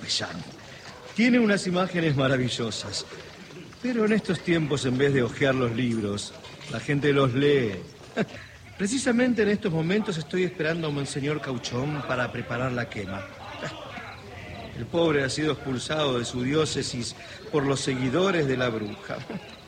capellán. Tiene unas imágenes maravillosas. Pero en estos tiempos, en vez de hojear los libros, la gente los lee. Precisamente en estos momentos estoy esperando a Monseñor Cauchón para preparar la quema. El pobre ha sido expulsado de su diócesis por los seguidores de la bruja.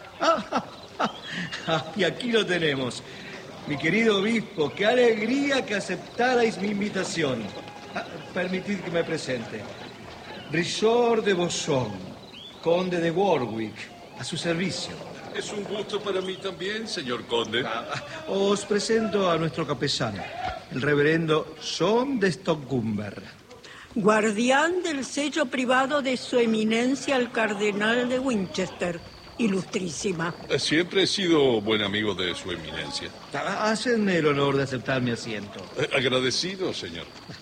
Y aquí lo tenemos. Mi querido obispo, qué alegría que aceptarais mi invitación. Permitid que me presente. Richard de Beauchamp, conde de Warwick, a su servicio. Es un gusto para mí también, señor conde. Os presento a nuestro capellán, el reverendo John de Stockumber. Guardián del sello privado de su eminencia el cardenal de Winchester, ilustrísima. Siempre he sido buen amigo de su eminencia. Hacedme el honor de aceptar mi asiento. Agradecido, señor.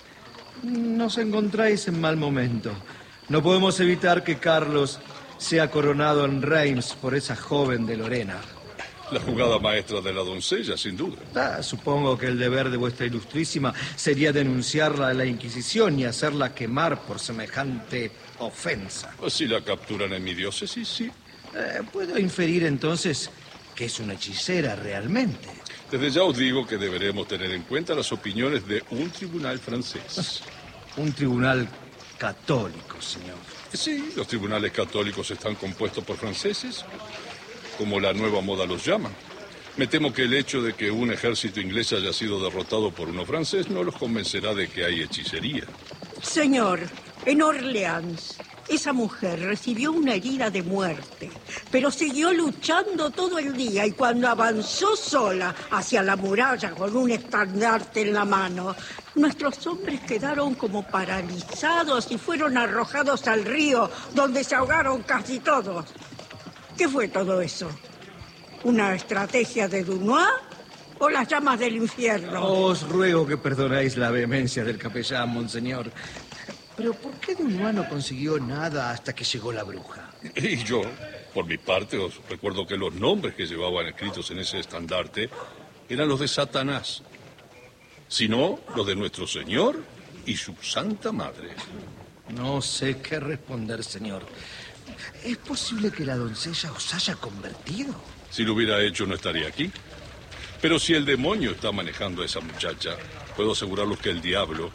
Nos encontráis en mal momento. No podemos evitar que Carlos sea coronado en Reims por esa joven de Lorena. La jugada maestra de la doncella, sin duda. Supongo que el deber de vuestra ilustrísima sería denunciarla a la Inquisición y hacerla quemar por semejante ofensa. Si la capturan en mi diócesis, sí. Puedo inferir entonces que es una hechicera realmente. Desde ya os digo que deberemos tener en cuenta las opiniones de un tribunal francés. Un tribunal católico, señor. Sí, los tribunales católicos están compuestos por franceses, como la nueva moda los llama. Me temo que el hecho de que un ejército inglés haya sido derrotado por uno francés no los convencerá de que hay hechicería. Señor, en Orleans, esa mujer recibió una herida de muerte, pero siguió luchando todo el día y cuando avanzó sola hacia la muralla con un estandarte en la mano, nuestros hombres quedaron como paralizados y fueron arrojados al río, donde se ahogaron casi todos. ¿Qué fue todo eso? ¿Una estrategia de Dunois o las llamas del infierno? Os ruego que perdonéis la vehemencia del capellán, monseñor. Pero ¿por qué Dunois no consiguió nada hasta que llegó la bruja? Y yo, por mi parte, os recuerdo que los nombres que llevaban escritos en ese estandarte eran los de Satanás, sino los de nuestro Señor y su Santa Madre. No sé qué responder, señor. ¿Es posible que la doncella os haya convertido? Si lo hubiera hecho, no estaría aquí. Pero si el demonio está manejando a esa muchacha, puedo asegurarles que el diablo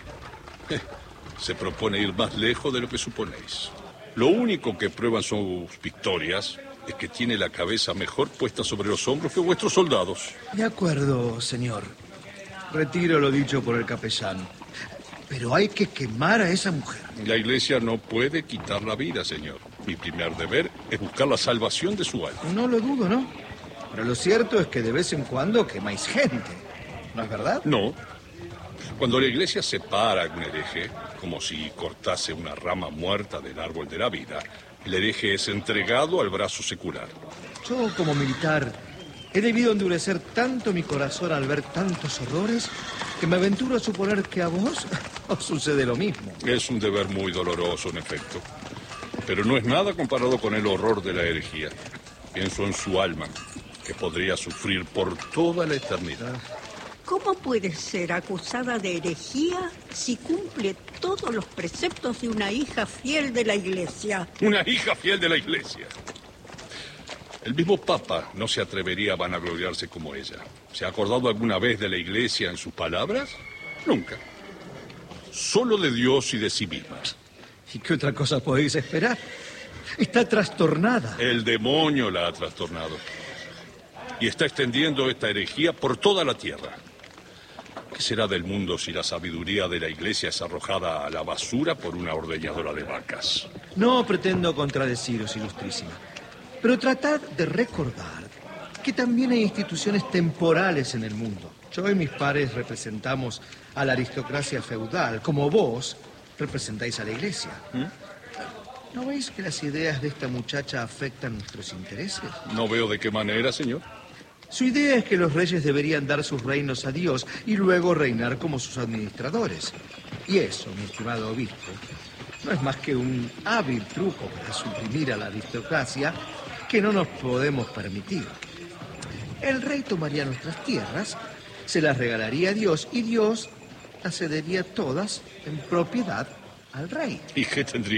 se propone ir más lejos de lo que suponéis. Lo único que prueban sus victorias es que tiene la cabeza mejor puesta sobre los hombros que vuestros soldados. De acuerdo, señor. Retiro lo dicho por el capellán. Pero hay que quemar a esa mujer. La iglesia no puede quitar la vida, señor. Mi primer deber es buscar la salvación de su alma. No lo dudo, ¿no? Pero lo cierto es que de vez en cuando quemáis gente. ¿No es verdad? No. Cuando la iglesia separa a un hereje, como si cortase una rama muerta del árbol de la vida, el hereje es entregado al brazo secular. Yo, como militar, he debido endurecer tanto mi corazón al ver tantos horrores que me aventuro a suponer que a vos os sucede lo mismo. Es un deber muy doloroso, en efecto. Pero no es nada comparado con el horror de la herejía. Pienso en su alma, que podría sufrir por toda la eternidad. ¿Cómo puede ser acusada de herejía si cumple todos los preceptos de una hija fiel de la iglesia? Una hija fiel de la iglesia. El mismo Papa no se atrevería a vanagloriarse como ella. ¿Se ha acordado alguna vez de la iglesia en sus palabras? Nunca. Solo de Dios y de sí misma. ¿Y qué otra cosa podéis esperar? Está trastornada. El demonio la ha trastornado. Y está extendiendo esta herejía por toda la tierra. ¿Qué será del mundo si la sabiduría de la iglesia es arrojada a la basura por una ordeñadora de vacas? No pretendo contradeciros, ilustrísima. Pero tratad de recordar que también hay instituciones temporales en el mundo. Yo y mis pares representamos a la aristocracia feudal, como vos representáis a la iglesia. ¿No veis que las ideas de esta muchacha afectan nuestros intereses? No veo de qué manera, señor. Su idea es que los reyes deberían dar sus reinos a Dios y luego reinar como sus administradores. Y eso, mi estimado obispo, no es más que un hábil truco para suprimir a la aristocracia que no nos podemos permitir. El rey tomaría nuestras tierras, se las regalaría a Dios y Dios las cedería todas en propiedad al rey. ¿Y qué tendría